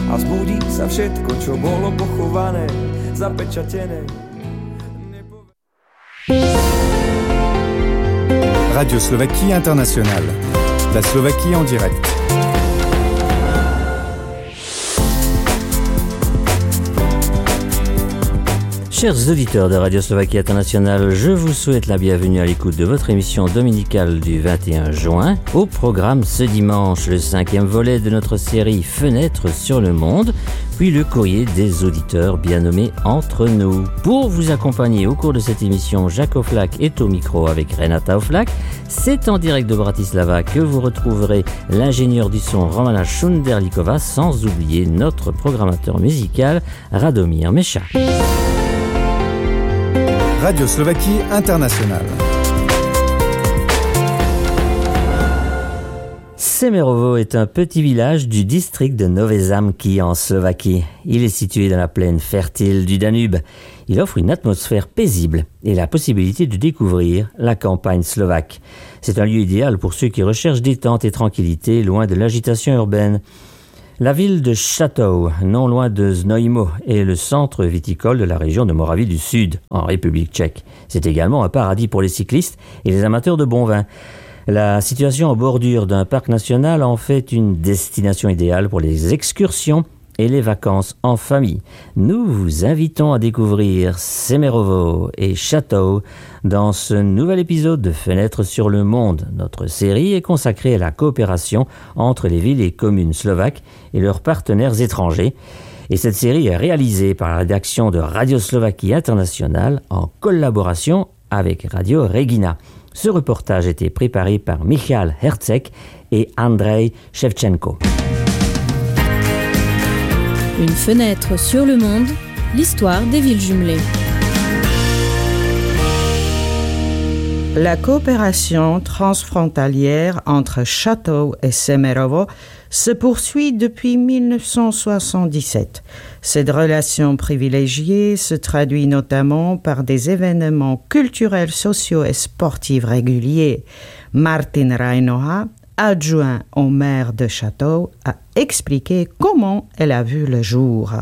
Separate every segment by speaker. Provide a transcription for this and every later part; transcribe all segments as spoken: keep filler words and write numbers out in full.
Speaker 1: a zbudí sa všetko, čo bolo pochované, zapečatené.
Speaker 2: Radio Slovaquie Internationale. La Slovaquie en direct.
Speaker 3: Chers auditeurs de Radio Slovaquie Internationale, je vous souhaite la bienvenue à l'écoute de votre émission dominicale du vingt et un juin. Au programme ce dimanche, le cinquième volet de notre série Fenêtres sur le monde, puis le courrier des auditeurs bien nommé Entre nous. Pour vous accompagner au cours de cette émission, Jacques Oflak est au micro avec Renata Oflak. C'est en direct de Bratislava que vous retrouverez l'ingénieur du son Romana Šunderlíková, sans oublier notre programmateur musical Radomír Meša.
Speaker 2: Radio Slovaquie Internationale.
Speaker 3: Semerovo est un petit village du district de Nové Zámky en Slovaquie. Il est situé dans la plaine fertile du Danube. Il offre une atmosphère paisible et la possibilité de découvrir la campagne slovaque. C'est un lieu idéal pour ceux qui recherchent détente et tranquillité loin de l'agitation urbaine. La ville de Château, non loin de Znojmo, est le centre viticole de la région de Moravie du Sud, en République tchèque. C'est également un paradis pour les cyclistes et les amateurs de bon vin. La situation en bordure d'un parc national en fait une destination idéale pour les excursions et les vacances en famille. Nous vous invitons à découvrir Semerovo et Château dans ce nouvel épisode de Fenêtres sur le monde. Notre série est consacrée à la coopération entre les villes et communes slovaques et leurs partenaires étrangers. Et cette série est réalisée par la rédaction de Radio Slovaquie Internationale en collaboration avec Radio Regina. Ce reportage a été préparé par Michal Herceg et Andrej Shevchenko.
Speaker 4: Une fenêtre sur le monde, l'histoire des villes jumelées.
Speaker 5: La coopération transfrontalière entre Château et Semerovo se poursuit depuis dix-neuf cent soixante-dix-sept. Cette relation privilégiée se traduit notamment par des événements culturels, sociaux et sportifs réguliers. Martin Rajnoha, adjoint au maire de Château, a expliqué comment elle a vu le jour.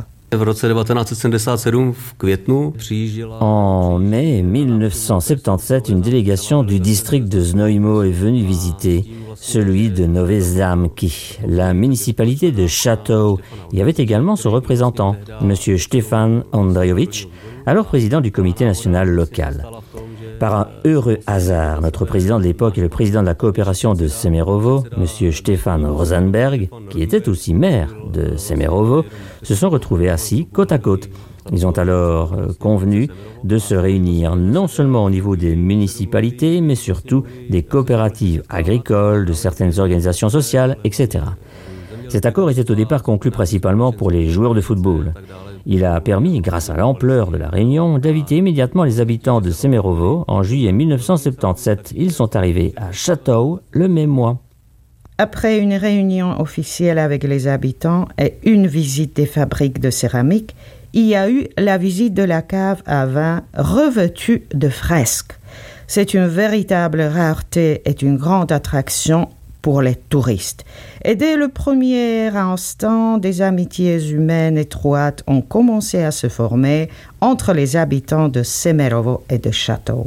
Speaker 3: En mai dix-neuf cent soixante-dix-sept, une délégation du district de Znojmo est venue visiter celui de Nové Zámky. La municipalité de Château y avait également son représentant, M. Štefan Ondřejovič, alors président du comité national local. Par un heureux hasard, notre président de l'époque et le président de la coopération de Semerovo, M. Štefan Rosenberg, qui était aussi maire de Semerovo, se sont retrouvés assis côte à côte. Ils ont alors euh, convenu de se réunir non seulement au niveau des municipalités, mais surtout des coopératives agricoles, de certaines organisations sociales, et cetera. Cet accord était au départ conclu principalement pour les joueurs de football. Il a permis, grâce à l'ampleur de la réunion, d'inviter immédiatement les habitants de Semerovo. En juillet dix-neuf cent soixante-dix-sept, ils sont arrivés à Château le même mois.
Speaker 5: Après une réunion officielle avec les habitants et une visite des fabriques de céramique, il y a eu la visite de la cave à vin revêtue de fresques. C'est une véritable rareté et une grande attraction pour les touristes. Et dès le premier instant, des amitiés humaines étroites ont commencé à se former entre les habitants de Semerovo et de Château.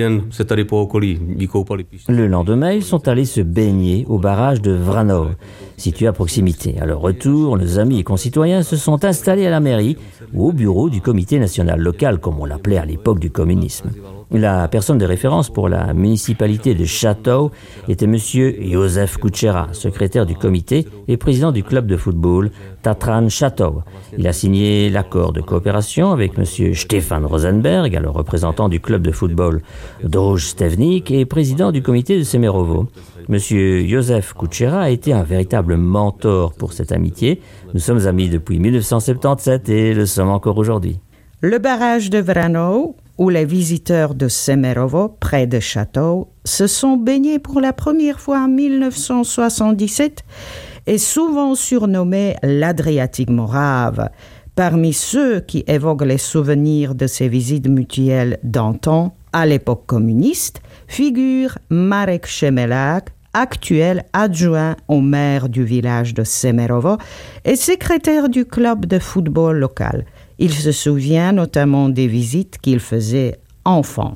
Speaker 3: Le lendemain, ils sont allés se baigner au barrage de Vranov, situé à proximité. À leur retour, nos amis et concitoyens se sont installés à la mairie ou au bureau du comité national local, comme on l'appelait à l'époque du communisme. La personne de référence pour la municipalité de Château était M. Josef Kučera, secrétaire du comité et président du club de football Tatran Château. Il a signé l'accord de coopération avec M. Štefan Rosenberg, alors représentant du club de football Droj Stevnik et président du comité de Semerovo. M. Josef Kučera a été un véritable mentor pour cette amitié. Nous sommes amis depuis dix-neuf cent soixante-dix-sept et le sommes encore aujourd'hui.
Speaker 5: Le barrage de Vranov, où les visiteurs de Semerovo, près de Château, se sont baignés pour la première fois en dix-neuf cent soixante-dix-sept, est souvent surnommé l'Adriatique morave. Parmi ceux qui évoquent les souvenirs de ces visites mutuelles d'antan, à l'époque communiste, figure Marek Šemelák, actuel adjoint au maire du village de Semerovo et secrétaire du club de football local. Il se souvient notamment des visites qu'il faisait enfant.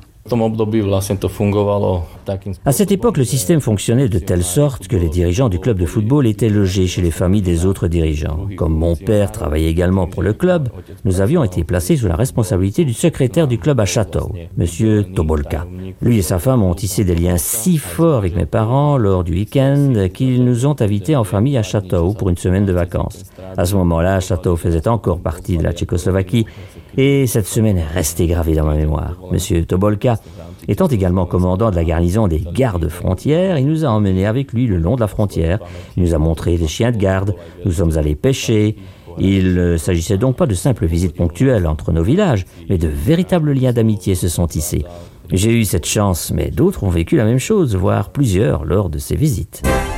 Speaker 3: À cette époque, le système fonctionnait de telle sorte que les dirigeants du club de football étaient logés chez les familles des autres dirigeants. Comme mon père travaillait également pour le club, nous avions été placés sous la responsabilité du secrétaire du club à Château, M. Tobolka. Lui et sa femme ont tissé des liens si forts avec mes parents lors du week-end qu'ils nous ont invités en famille à Château pour une semaine de vacances. À ce moment-là, Château faisait encore partie de la Tchécoslovaquie et cette semaine est restée gravée dans ma mémoire. M. Tobolka, étant également commandant de la garnison des gardes frontières, il nous a emmenés avec lui le long de la frontière. Il nous a montré des chiens de garde, nous sommes allés pêcher. Il ne s'agissait donc pas de simples visites ponctuelles entre nos villages, mais de véritables liens d'amitié se sont tissés. J'ai eu cette chance, mais d'autres ont vécu la même chose, voire plusieurs lors de ces visites.